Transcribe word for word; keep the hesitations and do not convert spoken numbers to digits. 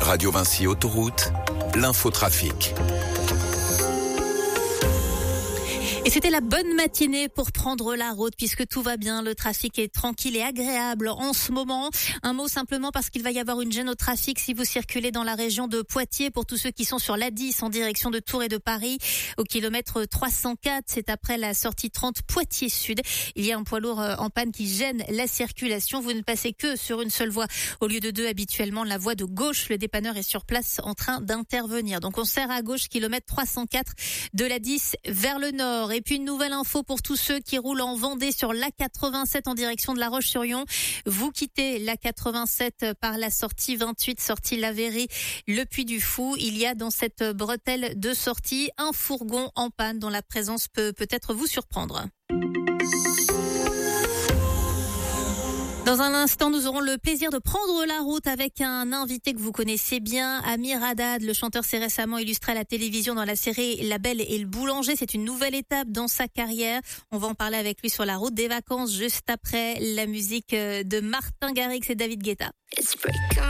Radio Vinci Autoroute, l'infotrafic. Et c'était la bonne matinée pour prendre la route puisque tout va bien, le trafic est tranquille et agréable en ce moment. Un mot simplement parce qu'il va y avoir une gêne au trafic si vous circulez dans la région de Poitiers pour tous ceux qui sont sur l'A dix en direction de Tours et de Paris. Au kilomètre trois cent quatre, c'est après la sortie trente Poitiers Sud. Il y a un poids lourd en panne qui gêne la circulation. Vous ne passez que sur une seule voie au lieu de deux habituellement. La voie de gauche, le dépanneur est sur place en train d'intervenir. Donc on serre à gauche, kilomètre trois cent quatre de l'A dix vers le nord. Et puis une nouvelle info pour tous ceux qui roulent en Vendée sur l'A quatre-vingt-sept en direction de La Roche-sur-Yon. Vous quittez l'A quatre-vingt-sept par la sortie vingt-huit, sortie La Verrie, le Puy du Fou. Il y a dans cette bretelle de sortie un fourgon en panne dont la présence peut peut-être vous surprendre. Dans un instant, nous aurons le plaisir de prendre la route avec un invité que vous connaissez bien, Amir Haddad. Le chanteur s'est récemment illustré à la télévision dans la série La Belle et le Boulanger. C'est une nouvelle étape dans sa carrière. On va en parler avec lui sur la route des vacances juste après la musique de Martin Garrix et David Guetta.